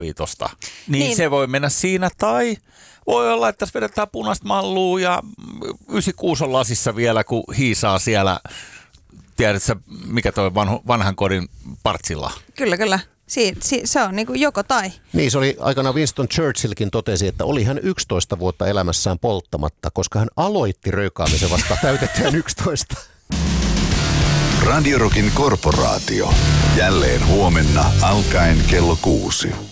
nappia tosta. Niin se voi mennä siinä, tai voi olla, että tässä vedetään punaista mallua ja 96 on lasissa vielä, kun hiisaa siellä, tiedätkö mikä toi vanhan kodin partsilla? Kyllä. Se on niin kuin joko tai. Niin, se oli aikanaan Winston Churchillkin totesi, että oli hän 11 vuotta elämässään polttamatta, koska hän aloitti röykaamisen vasta täytettyään 11. Radio Rockin korporaatio. Jälleen huomenna alkaen kello 6.